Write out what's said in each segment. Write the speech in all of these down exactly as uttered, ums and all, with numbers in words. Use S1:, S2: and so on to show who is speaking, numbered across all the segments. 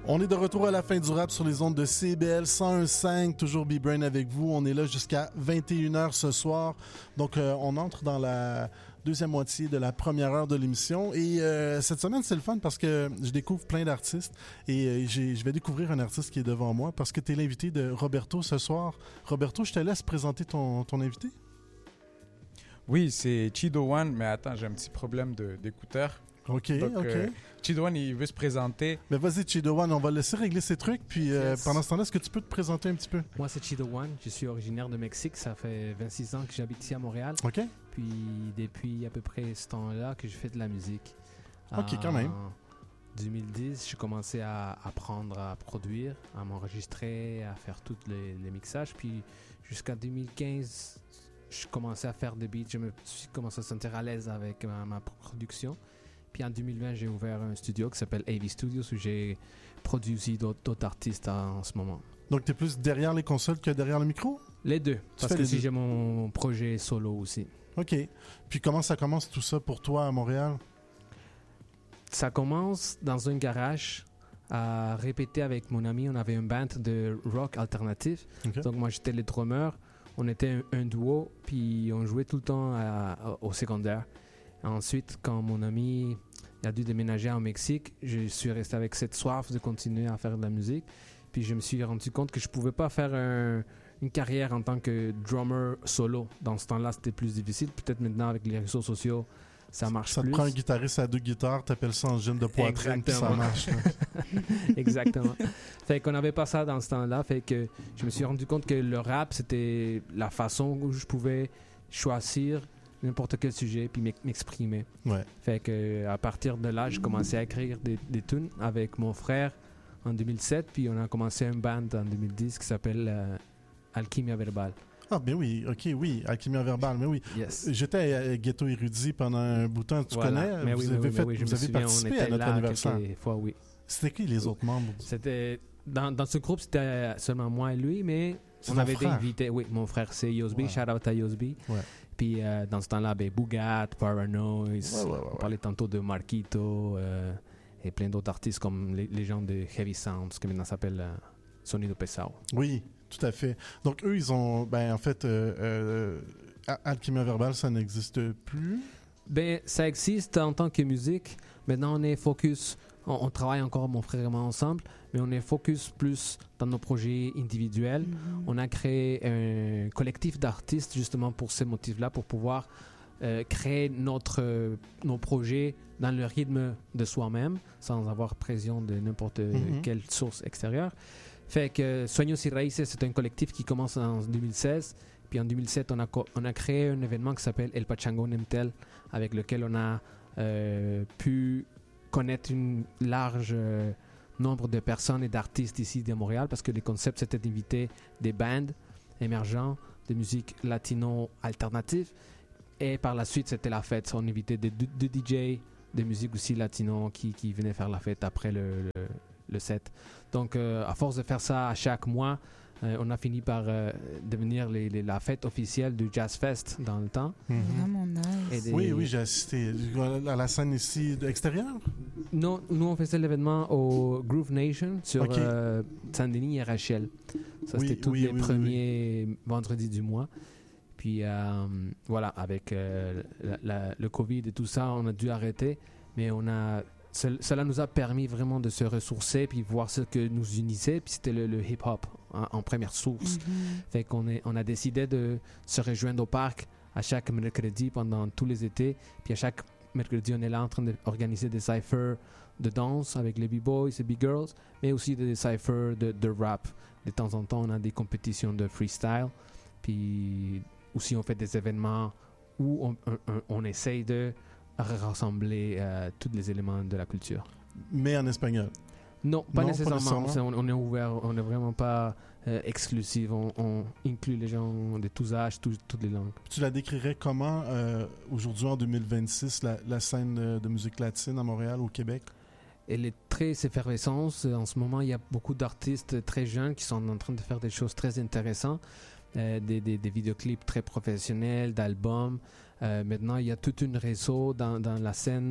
S1: On est de retour à la fin du rap sur les ondes de C B L cent un virgule cinq, toujours B-Brain avec vous. On est là jusqu'à vingt et une heures ce soir. Donc, euh, on entre dans la deuxième moitié de la première heure de l'émission. Et euh, cette semaine, c'est le fun parce que je découvre plein d'artistes. Et euh, j'ai, je vais découvrir un artiste qui est devant moi parce que tu es l'invité de Roberto ce soir. Roberto, je te laisse présenter ton, ton invité.
S2: Oui, c'est Chido One, mais attends, j'ai un petit problème de, d'écouteur.
S1: OK,
S2: Donc,
S1: OK.
S2: Euh, Chido One, il veut se présenter.
S1: Mais vas-y, Chido One, on va laisser régler ces trucs. Puis euh,
S3: Yes.
S1: pendant ce temps-là, est-ce que tu peux te présenter un petit peu?
S3: Moi, c'est Chido One. Je suis originaire de Mexique. Ça fait vingt-six ans que j'habite ici à Montréal.
S1: OK.
S3: Puis depuis à peu près ce temps-là que je fais de la musique.
S1: OK, quand même.
S3: En deux mille dix, j'ai commencé à apprendre à produire, à m'enregistrer, à faire tous les, les mixages. Puis jusqu'à deux mille quinze, je commençais à faire des beats. Je me suis commencé à se sentir à l'aise avec ma, ma production. Puis en deux mille vingt, j'ai ouvert un studio qui s'appelle A V Studios où j'ai produit aussi d'autres, d'autres artistes en, en ce moment.
S1: Donc, tu es plus derrière les consoles que derrière le micro?
S3: Les deux, parce
S1: fais
S3: que
S1: les
S3: si
S1: deux.
S3: j'ai mon projet solo aussi.
S1: OK. Puis comment ça commence tout ça pour toi à Montréal?
S3: Ça commence dans un garage à répéter avec mon ami. On avait un band de rock alternatif.
S1: OK.
S3: Donc moi, j'étais le drummer. On était un, un duo, puis on jouait tout le temps à- à- au secondaire. Ensuite, quand mon ami a dû déménager au Mexique, je suis resté avec cette soif de continuer à faire de la musique. Puis je me suis rendu compte que je pouvais pas faire un- une carrière en tant que drummer solo. Dans ce temps-là, c'était plus difficile. Peut-être maintenant, avec les réseaux sociaux, ça marche
S1: Ça te
S3: plus.
S1: prend un guitariste à deux guitares, t'appelles ça en gym de poitrine, puis ça
S3: Exactement.
S1: marche. là.
S3: Exactement. Fait qu'on n'avait pas ça dans ce temps-là. Fait que je me suis rendu compte que le rap, c'était la façon où je pouvais choisir n'importe quel sujet puis m'ex- m'exprimer.
S1: Ouais.
S3: Fait que à partir de là, j'ai commencé à écrire des, des tunes avec mon frère en deux mille sept, puis on a commencé un band en deux mille dix qui s'appelle euh, Alchimia Verbal.
S1: Ah, ben oui, OK, oui, Alchimia Verbal, mais oui.
S3: Yes.
S1: J'étais à Ghetto Érudit pendant un bout de temps, tu
S3: Voilà.
S1: connais?
S3: Mais
S1: vous
S3: oui,
S1: avez,
S3: mais oui,
S1: fait,
S3: mais oui, je
S1: vous
S3: me
S1: avez
S3: souviens, on
S1: participé à
S3: était
S1: notre
S3: là
S1: anniversaire.
S3: quelques fois, oui.
S1: C'était qui les autres membres?
S3: C'était dans, dans ce groupe, c'était seulement moi et lui, mais
S1: C'est
S3: on
S1: ton
S3: avait des
S1: frère?
S3: invités. Oui, mon frère c'est Yosbi,
S1: Wow.
S3: shout out à Yosbi.
S1: Ouais.
S3: Puis euh, dans ce temps-là, ben, Bougat, Paranoise,
S1: Ouais, ouais, ouais,
S3: on
S1: ouais.
S3: parlait tantôt de Marquito euh, et plein d'autres artistes comme les, les gens de Heavy Sounds, qui maintenant s'appelle euh, Sonido Pesao.
S1: Oui, tout à fait. Donc, eux, ils ont... Ben, en fait, euh, euh, Al- Alchimia Verbal, ça n'existe plus.
S3: Ben, ça existe en tant que musique. Maintenant, on est focus. On, on travaille encore, mon frère et moi, ensemble, mais on est focus plus dans nos projets individuels.
S4: Mhm.
S3: On a créé un collectif d'artistes justement pour ces motifs-là, pour pouvoir euh, créer notre, euh, nos projets dans le rythme de soi-même, sans avoir pression de n'importe
S1: Mhm.
S3: quelle source extérieure. Fait que Sueños y Raíces, c'est un collectif qui commence en deux mille seize. Puis en deux mille sept, on a, co- on a créé un événement qui s'appelle El Pachangón Emtel, avec lequel on a euh, pu connaître un large euh, nombre de personnes et d'artistes ici de Montréal, parce que le concept, c'était d'inviter des bands émergents de musique latino alternative. Et par la suite, c'était la fête. On invitait des, des D J de musique aussi latino qui, qui venaient faire la fête après le, le, le set. Donc, euh, à force de faire ça à chaque mois, euh, on a fini par euh, devenir les, les- la fête officielle du Jazz Fest dans le temps.
S1: Mhm.
S4: Vraiment nice.
S3: Et des-
S1: Oui, oui, j'ai assisté à la scène ici extérieure.
S3: Non, nous, on faisait l'événement au Groove Nation sur
S1: Ok.
S3: euh, Saint-Denis et Rachel. Ça,
S1: Oui,
S3: c'était tous
S1: oui,
S3: les
S1: oui, oui,
S3: premiers vendredis du mois. Puis euh, voilà, avec euh, la- la- le Covid et tout ça, on a dû arrêter. Mais on a, ce- cela nous a permis vraiment de se ressourcer puis voir ce que nous unissait. Puis c'était le, le hip-hop en, en première source.
S4: Mhm.
S3: Fait qu'on est, on a décidé de se rejoindre au parc à chaque mercredi pendant tous les étés. Puis à chaque mercredi, on est là en train d'organiser des cyphers de danse avec les b-boys et b-girls, mais aussi des cyphers de, de rap. De temps en temps, on a des compétitions de freestyle. Puis aussi, on fait des événements où on, on, on- on essaye de rassembler euh, tous les éléments de la culture.
S1: Mais en espagnol.
S3: Non, pas
S1: Non, pas
S3: nécessairement.
S1: nécessairement.
S3: C'est- on, on est ouvert, on n'est vraiment pas euh, exclusif. On, on inclut les gens de tous âges, tous- toutes les langues.
S1: Tu la décrirais comment, euh, aujourd'hui, en deux mille vingt-six, la, la scène de, de musique latine à Montréal, au Québec?
S3: Elle est très effervescente. En ce moment, il y a beaucoup d'artistes très jeunes qui sont en train de faire des choses très intéressantes. Euh, des, des, des vidéoclips très professionnels, d'albums. Euh, maintenant, il y a tout un réseau dans, dans la scène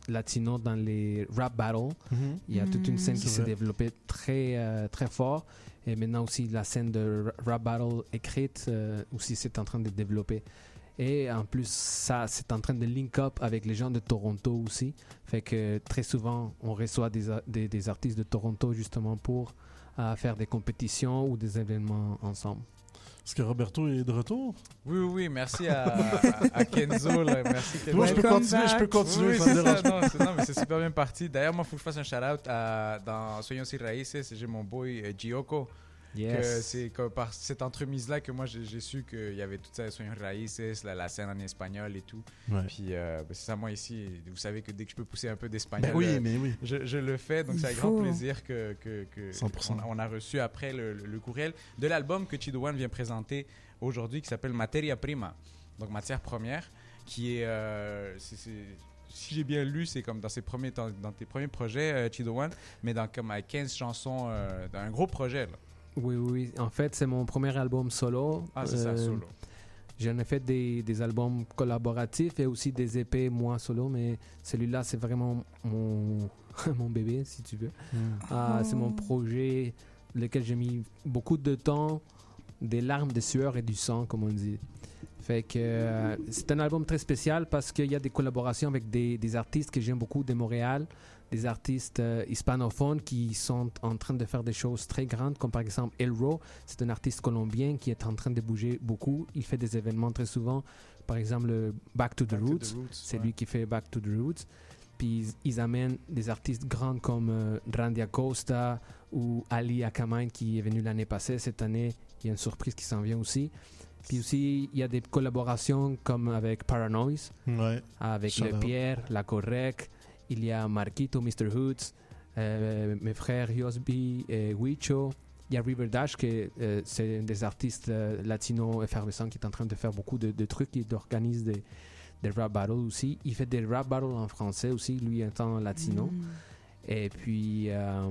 S3: latino dans les rap battles.
S1: Mhm.
S3: Il y a toute une scène
S1: C'est
S3: qui s'est
S1: vrai.
S3: développée très, euh, très fort. Et maintenant aussi, la scène de rap battle écrite euh, aussi, c'est en train de développer. Et en plus, ça, c'est en train de link up avec les gens de Toronto aussi. Fait que très souvent, on reçoit des, a- des, des artistes de Toronto justement pour euh, faire des compétitions ou des événements ensemble.
S1: Est-ce que Roberto est de retour?
S2: Oui, oui, oui, merci à, à, à Kenzo. Là. Merci Kenzo.
S1: Moi, je peux
S4: Welcome
S1: continuer, je peux
S4: back.
S1: continuer,
S2: Oui,
S1: ça
S2: c'est
S1: me dérange
S2: ça. Non, c'est, non, mais c'est super bien parti. D'ailleurs, moi, il faut que je fasse un shout-out à, dans Soyons si Raíces. J'ai mon boy euh, Gioco. Que c'est que par cette entremise-là que moi, j'ai, j'ai su qu'il y avait tout ça, Soyons Raíces, la, la scène en espagnol et tout.
S1: Ouais.
S2: Puis, euh, ben, c'est ça, moi, ici, vous savez que dès que je peux pousser un peu d'espagnol,
S1: Ben oui,
S2: euh,
S1: mais oui.
S2: je, je le fais. Donc,
S4: Il
S2: c'est avec
S4: faut.
S2: grand plaisir que, que, que
S1: cent pour cent.
S2: on, a, on a reçu après le, le, le courriel de l'album que Chido One vient présenter aujourd'hui qui s'appelle Materia Prima, donc matière première, qui est, euh, c'est, c'est, si j'ai bien lu, c'est comme dans, ses premiers, dans, dans tes premiers projets, euh, Chido One, mais dans comme à quinze chansons, euh, dans un gros projet. Là.
S3: Oui, oui, oui. En fait, c'est mon premier album solo.
S2: Ah, c'est ça,
S3: Euh,
S2: solo.
S3: J'en ai fait des, des albums collaboratifs et aussi des E P moi solo, mais celui-là, c'est vraiment mon, mon bébé, si tu veux.
S1: Mm.
S3: Ah, c'est mon
S4: Oh.
S3: projet, lequel j'ai mis beaucoup de temps, des larmes, des sueurs et du sang, comme on dit. Fait que euh, c'est un album très spécial parce qu'il y a des collaborations avec des, des artistes que j'aime beaucoup de Montréal, des artistes euh, hispanophones qui sont en train de faire des choses très grandes, comme par exemple Elro, c'est un artiste colombien qui est en train de bouger beaucoup. Il fait des événements très souvent, par exemple le Back to the
S2: Back to
S3: Roots,
S2: the Roots,
S3: c'est
S2: ouais.
S3: lui qui fait Back to the Roots. Puis ils, ils amènent des artistes grands comme euh, Randy Acosta ou Ali Akamine qui est venu l'année passée. Cette année, il y a une surprise qui s'en vient aussi. Puis aussi, il y a des collaborations comme avec Paranoise,
S1: Ouais.
S3: avec
S1: Shout
S3: Le
S1: out.
S3: Pierre, La Correct. Il y a Marquito, mister Hoods, euh, mes frères Yosby et Huicho. Il y a River Dash, qui euh, c'est un des artistes euh, latinos effervescents qui est en train de faire beaucoup de, de trucs. Il organise des, des rap battles aussi. Il fait des rap battles en français aussi, lui étant latino.
S4: Mm.
S3: Et puis, euh,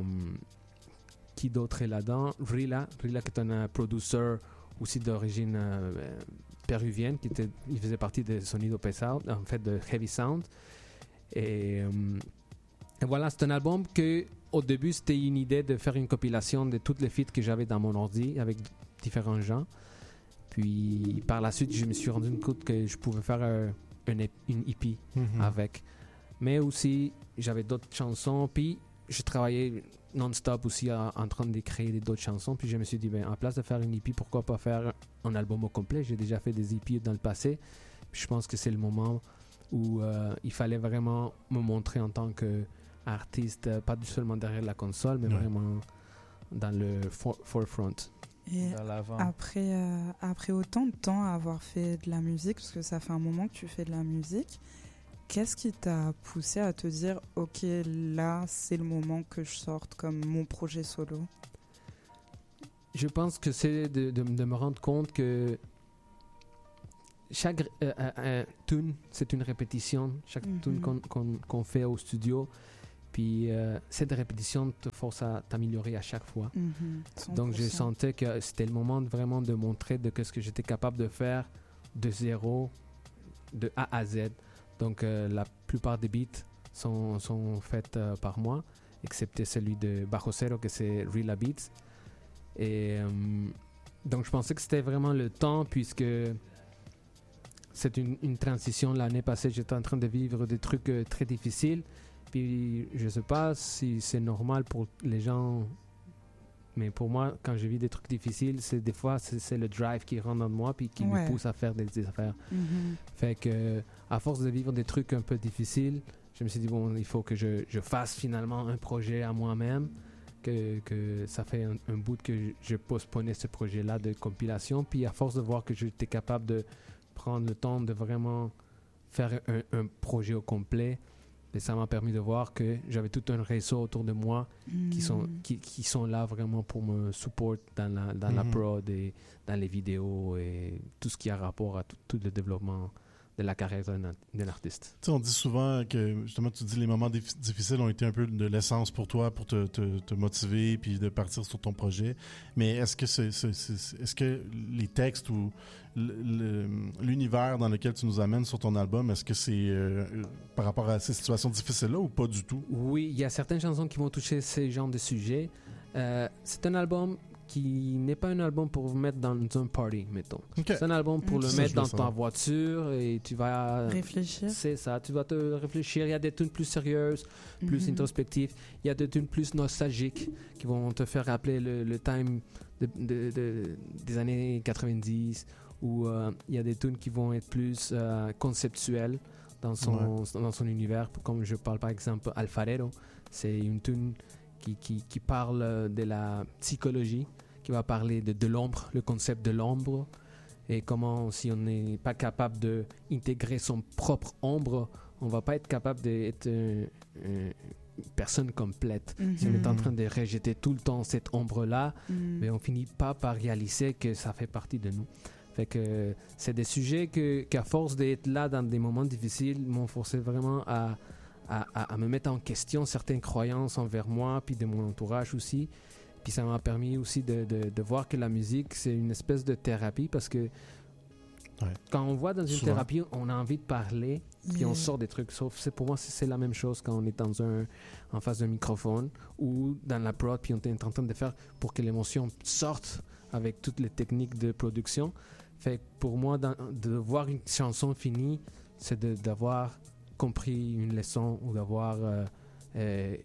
S3: qui d'autre est là-dedans? Rila, Rila qui est un euh, producer aussi d'origine euh, euh, péruvienne, qui était, il faisait partie de Sonido Pesado, en fait de Heavy Sound. Et, euh, et voilà, c'est un album que au début c'était une idée de faire une compilation de toutes les feats que j'avais dans mon ordi avec différents gens. Puis par la suite, je me suis rendu compte que je pouvais faire euh, une, ép- une E P
S1: Mhm.
S3: avec. Mais aussi, j'avais d'autres chansons. Puis, je travaillais non-stop aussi en, en train d'écrire d'autres chansons. Puis, je me suis dit, ben, en place de faire une E P, pourquoi pas faire un album au complet? J'ai déjà fait des E P dans le passé. Puis, je pense que c'est le moment où euh, il fallait vraiment me montrer en tant qu'artiste, euh, pas seulement derrière la console, mais
S1: Ouais.
S3: vraiment dans le for- forefront.
S4: Et
S2: Vers l'avant.
S4: après, euh, après autant de temps à avoir fait de la musique, parce que ça fait un moment que tu fais de la musique, qu'est-ce qui t'a poussé à te dire « Ok, là, c'est le moment que je sorte comme mon projet solo
S3: Je pense que c'est de, de- de me rendre compte que chaque euh, euh, euh, tune, c'est une répétition. Chaque
S4: Mhm.
S3: tune qu'on qu'on- qu'on fait au studio. Puis euh, cette répétition te force à t'améliorer à chaque fois.
S4: Mhm, cent
S3: Donc
S4: pour
S3: je
S4: cent.
S3: sentais que c'était le moment de vraiment de montrer de que ce que j'étais capable de faire de zéro, de A à Z. Donc euh, la plupart des beats sont, sont faits euh, par moi, excepté celui de Bajo Cero, que c'est Rila Beats. Et euh, donc je pensais que c'était vraiment le temps, puisque c'est une, une transition. L'année passée, j'étais en train de vivre des trucs euh, très difficiles. Puis je sais pas si c'est normal pour les gens, mais pour moi, quand je vis des trucs difficiles, c'est des fois c'est, c'est le drive qui rentre dans moi puis qui
S4: Ouais.
S3: me pousse à faire des, des affaires.
S4: Mhm.
S3: Fait que à force de vivre des trucs un peu difficiles, je me suis dit bon, il faut que je, je fasse finalement un projet à moi-même. Que, que ça fait un, un bout que je, je postponais ce projet-là de compilation. Puis à force de voir que j'étais capable de prendre le temps de vraiment faire un, un projet au complet, et ça m'a permis de voir que j'avais tout un réseau autour de moi qui sont,
S4: Mhm.
S3: qui, qui sont là vraiment pour me support dans la, dans la
S1: Mhm.
S3: prod et dans les vidéos et tout ce qui a rapport à tout, tout le développement de la carrière d'un, d'un artiste.
S1: Tu sais, on dit souvent que, justement, tu dis les moments dif- difficiles ont été un peu de l'essence pour toi, pour te, te, te motiver puis de partir sur ton projet. Mais est-ce que, c'est, c'est, c'est, est-ce que les textes ou le, le, l'univers dans lequel tu nous amènes sur ton album, est-ce que c'est euh, par rapport à ces situations difficiles-là ou pas du tout?
S3: Oui, il y a certaines chansons qui vont toucher ces genres de sujets. Euh, c'est un album qui n'est pas un album pour vous mettre dans un party, mettons.
S1: Okay.
S3: C'est un album pour
S4: Mm.
S3: le
S1: Ça,
S3: mettre
S1: je veux
S3: dans
S1: savoir.
S3: ta voiture et tu vas...
S4: Réfléchir.
S3: C'est ça, tu vas te réfléchir. Il y a des tunes plus sérieuses, plus
S4: Mhm.
S3: introspectives. Il y a des tunes plus nostalgiques qui vont te faire rappeler le, le time de, de, de- des années quatre-vingt-dix. Ou euh, il y a des tunes qui vont être plus euh, conceptuelles dans son, dans son univers. Comme je parle par exemple Alfarero. C'est une tune qui, qui, qui parle de la psychologie, qui va parler de, de l'ombre, le concept de l'ombre, et comment si on n'est pas capable d'intégrer son propre ombre, on va pas être capable d'être euh, euh, une personne complète.
S4: Mhm.
S3: Si on est en train de rejeter tout le temps cette ombre-là,
S4: Mhm.
S3: mais on finit pas par réaliser que ça fait partie de nous. Fait que c'est des sujets que, qu'à force d'être là dans des moments difficiles, m'ont forcé vraiment à, à, à, à me mettre en question certaines croyances envers moi, puis de mon entourage aussi. Puis ça m'a permis aussi de, de, de voir que la musique, c'est une espèce de thérapie parce que
S1: Ouais.
S3: quand on voit dans une
S1: Souvent.
S3: thérapie, on a envie de parler, puis on
S4: Yeah.
S3: sort des trucs. Sauf c'est pour moi, c'est, c'est la même chose quand on est dans un, en face d'un microphone ou dans la prod, puis on est en train de faire pour que l'émotion sorte avec toutes les techniques de production. Fait que pour moi, dans- de voir une chanson finie, c'est de, d'avoir compris une leçon ou d'avoir euh, euh,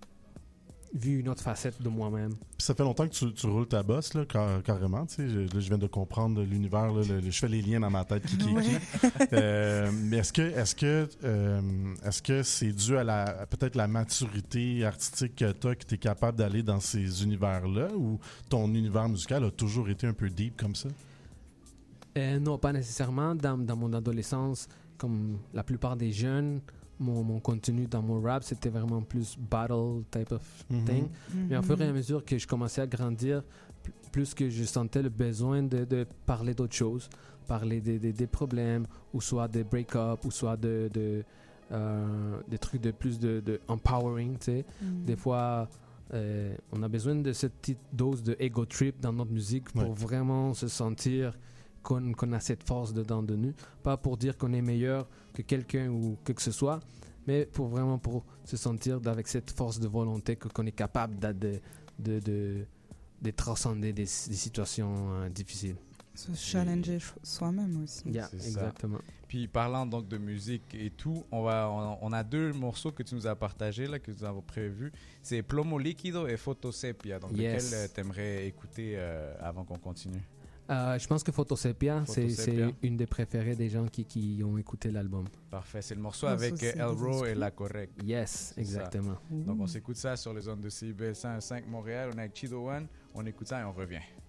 S3: vu une autre facette de moi-même.
S1: Puis ça fait longtemps que tu, tu roules ta bosse, là, car- carrément. Tu sais, je, là, je viens de comprendre l'univers. Là, le- le- je fais les liens dans ma tête. Qui, qui, qui.
S4: Ouais.
S1: Euh, mais est-ce que, est-ce que, euh, est-ce que c'est dû à la, à peut-être la maturité artistique que tu as, que tu es capable d'aller dans ces univers-là, ou ton univers musical a toujours été un peu deep comme ça?
S3: Euh, non, pas nécessairement. Dans, dans mon adolescence, comme la plupart des jeunes, mon, mon contenu dans mon rap, c'était vraiment plus battle type of
S1: Mhm.
S3: thing. Mais au
S4: Mhm.
S3: fur et à mesure que je commençais à grandir, p- plus que je sentais le besoin de, de parler d'autres choses, parler des, des, des problèmes, ou soit des break-up, ou soit de, de, euh, des trucs de plus de, de empowering, tu sais.
S4: Mhm.
S3: Des fois, euh, on a besoin de cette petite dose de ego trip dans notre musique pour
S1: Ouais.
S3: vraiment se sentir qu'on, qu'on a cette force dedans de nous. Pas pour dire qu'on est meilleur que quelqu'un ou que que ce soit, mais pour vraiment pour se sentir avec cette force de volonté que, qu'on est capable de, de, de, de, de transcender des, des situations euh, difficiles.
S4: Se challenger cho- soi-même aussi.
S3: Yeah,
S2: C'est ça.
S3: exactement.
S2: Puis parlant donc de musique et tout, on, va, on, on a deux morceaux que tu nous as partagés, là, que nous avons prévus. C'est Plomo Líquido et Photosepia. Donc
S3: Yes.
S2: lequel tu aimerais écouter euh, avant qu'on continue?
S3: Euh, je pense que Photosepia, c'est,
S2: Photosepia.
S3: c'est une des préférées des gens qui, qui ont écouté l'album.
S2: Parfait, c'est le morceau
S4: Ça,
S2: avec
S4: c'est
S2: euh,
S4: des
S2: Elro et
S4: esprits.
S2: La Correct.
S3: Yes,
S2: ça.
S3: exactement.
S2: Donc on s'écoute ça sur les ondes de C I B L cent cinq Montréal. On est avec Chido One. On écoute ça et on revient.